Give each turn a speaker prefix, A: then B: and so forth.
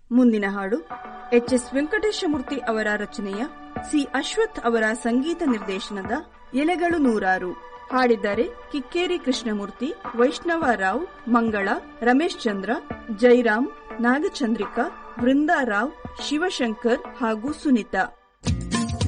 A: ಮುಂದಿನ ಹಾಡು ಎಚ್.ಎಸ್. ವೆಂಕಟೇಶಮೂರ್ತಿ ಅವರ ರಚನೆಯ ಸಿ. ಅಶ್ವಥ್ ಅವರ ಸಂಗೀತ ನಿರ್ದೇಶನದ ಎಲೆಗಳು ನೂರಾರು. ಹಾಡಿದ್ದಾರೆ ಕಿಕ್ಕೇರಿ ಕೃಷ್ಣಮೂರ್ತಿ, ವೈಷ್ಣವ ರಾವ್, ಮಂಗಳ, ರಮೇಶ್ ಚಂದ್ರ, ಜೈರಾಮ್, ನಾಗಚಂದ್ರಿಕಾ, ವೃಂದಾ ರಾವ್, ಶಿವಶಂಕರ್ ಹಾಗೂ ಸುನಿತಾ.